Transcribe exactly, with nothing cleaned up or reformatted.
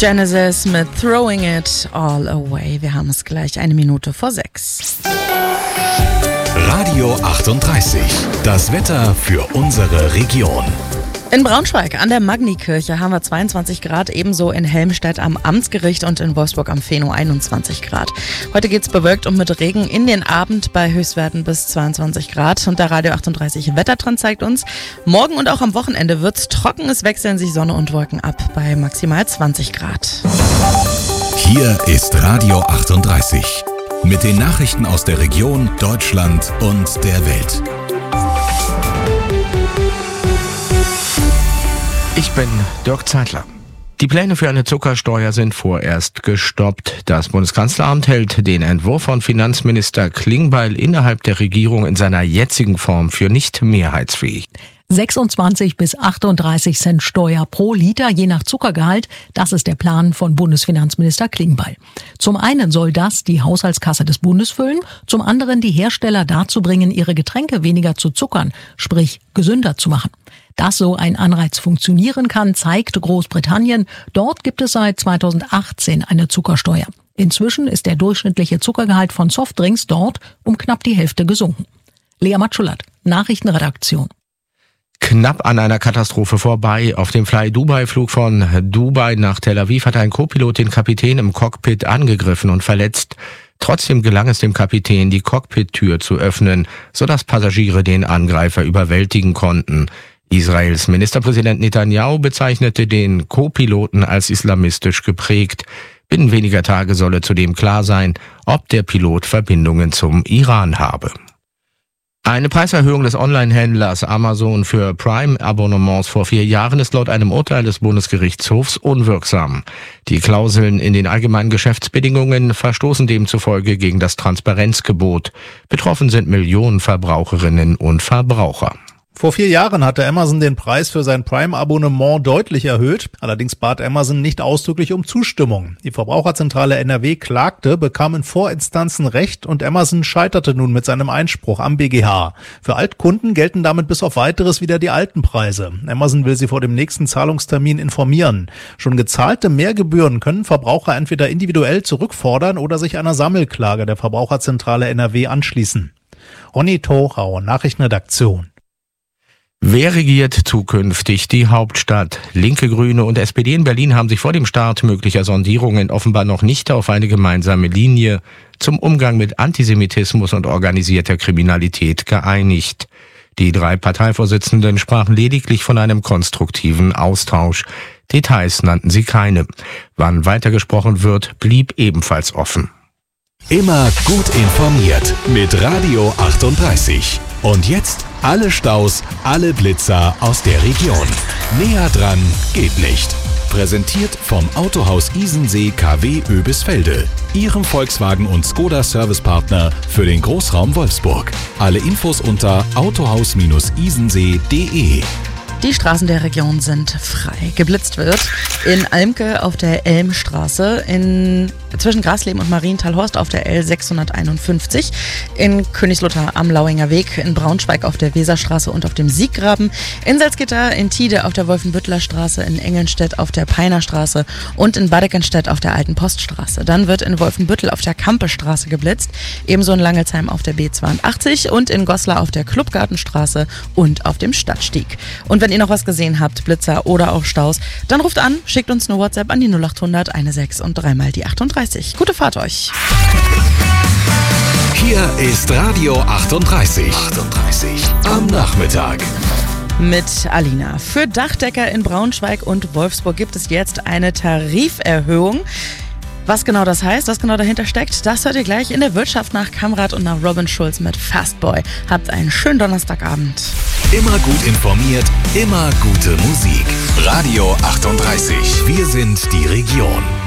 Genesis mit Throwing It All Away. Wir haben es gleich eine Minute vor sechs. Radio achtunddreißig. Das Wetter für unsere Region. In Braunschweig an der Magnikirche haben wir zweiundzwanzig Grad, ebenso in Helmstedt am Amtsgericht und in Wolfsburg am Feno einundzwanzig Grad. Heute geht's bewölkt und mit Regen in den Abend bei Höchstwerten bis zweiundzwanzig Grad. Und der Radio achtunddreißig Wettertrend zeigt uns, morgen und auch am Wochenende wird's trocken, es wechseln sich Sonne und Wolken ab bei maximal zwanzig Grad. Hier ist Radio achtunddreißig mit den Nachrichten aus der Region, Deutschland und der Welt. Ich bin Dirk Zeitler. Die Pläne für eine Zuckersteuer sind vorerst gestoppt. Das Bundeskanzleramt hält den Entwurf von Finanzminister Klingbeil innerhalb der Regierung in seiner jetzigen Form für nicht mehrheitsfähig. sechsundzwanzig bis achtunddreißig Cent Steuer pro Liter, je nach Zuckergehalt. Das ist der Plan von Bundesfinanzminister Klingbeil. Zum einen soll das die Haushaltskasse des Bundes füllen, zum anderen die Hersteller dazu bringen, ihre Getränke weniger zu zuckern, sprich gesünder zu machen. Dass so ein Anreiz funktionieren kann, zeigt Großbritannien. Dort gibt es seit zweitausendachtzehn eine Zuckersteuer. Inzwischen ist der durchschnittliche Zuckergehalt von Softdrinks dort um knapp die Hälfte gesunken. Lea Matschulat, Nachrichtenredaktion. Knapp an einer Katastrophe vorbei. Auf dem Fly-Dubai-Flug von Dubai nach Tel Aviv hat ein Co-Pilot den Kapitän im Cockpit angegriffen und verletzt. Trotzdem gelang es dem Kapitän, die Cockpit-Tür zu öffnen, sodass Passagiere den Angreifer überwältigen konnten. Israels Ministerpräsident Netanyahu bezeichnete den Co-Piloten als islamistisch geprägt. Binnen weniger Tage solle zudem klar sein, ob der Pilot Verbindungen zum Iran habe. Eine Preiserhöhung des Online-Händlers Amazon für Prime-Abonnements vor vier Jahren ist laut einem Urteil des Bundesgerichtshofs unwirksam. Die Klauseln in den allgemeinen Geschäftsbedingungen verstoßen demzufolge gegen das Transparenzgebot. Betroffen sind Millionen Verbraucherinnen und Verbraucher. Vor vier Jahren hatte Amazon den Preis für sein Prime-Abonnement deutlich erhöht. Allerdings bat Amazon nicht ausdrücklich um Zustimmung. Die Verbraucherzentrale N R W klagte, bekam in Vorinstanzen Recht und Amazon scheiterte nun mit seinem Einspruch am B G H. Für Altkunden gelten damit bis auf Weiteres wieder die alten Preise. Amazon will sie vor dem nächsten Zahlungstermin informieren. Schon gezahlte Mehrgebühren können Verbraucher entweder individuell zurückfordern oder sich einer Sammelklage der Verbraucherzentrale N R W anschließen. Ronny Thorau, Nachrichtenredaktion. Wer regiert zukünftig die Hauptstadt? Linke, Grüne und S P D in Berlin haben sich vor dem Start möglicher Sondierungen offenbar noch nicht auf eine gemeinsame Linie zum Umgang mit Antisemitismus und organisierter Kriminalität geeinigt. Die drei Parteivorsitzenden sprachen lediglich von einem konstruktiven Austausch. Details nannten sie keine. Wann weitergesprochen wird, blieb ebenfalls offen. Immer gut informiert mit Radio achtunddreißig. Und jetzt alle Staus, alle Blitzer aus der Region. Näher dran geht nicht. Präsentiert vom Autohaus Isensee K W Oebisfelde, Ihrem Volkswagen und Skoda Servicepartner für den Großraum Wolfsburg. Alle Infos unter autohaus Isensee punkt de. Die Straßen der Region sind frei. Geblitzt wird in Almke auf der Elmstraße, in, zwischen Grasleben und Marienthal-Horst auf der L sechshunderteinundfünfzig, in Königslutter am Lauinger Weg, in Braunschweig auf der Weserstraße und auf dem Sieggraben, in Salzgitter, in Tide auf der Wolfenbüttler Straße, in Engelnstedt auf der Peinerstraße und in Badekenstedt auf der Alten Poststraße. Dann wird in Wolfenbüttel auf der Kampestraße geblitzt, ebenso in Langelsheim auf der B zweiundachtzig und in Goslar auf der Klubgartenstraße und auf dem Stadtstieg. Und wenn ihr noch was gesehen habt, Blitzer oder auch Staus, dann ruft an, schickt uns eine WhatsApp an die null achthundert sechzehn und dreimal die achtunddreißig. Gute Fahrt euch! Hier ist Radio achtunddreißig. achtunddreißig am Nachmittag. Mit Alina. Für Dachdecker in Braunschweig und Wolfsburg gibt es jetzt eine Tariferhöhung. Was genau das heißt, was genau dahinter steckt, das hört ihr gleich in der Wirtschaft nach Kamrat und nach Robin Schulz mit Fastboy. Habt einen schönen Donnerstagabend. Immer gut informiert, immer gute Musik. Radio achtunddreißig. Wir sind die Region.